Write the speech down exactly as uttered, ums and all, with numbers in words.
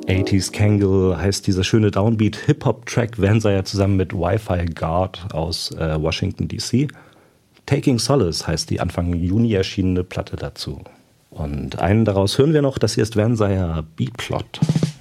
achtziger Kangle heißt dieser schöne Downbeat-Hip-Hop-Track Vanzire zusammen mit Wi-Fi Guard aus äh, Washington D C. Taking Solace heißt die Anfang Juni erschienene Platte dazu. Und einen daraus hören wir noch, das hier ist Vanzire B-Plot.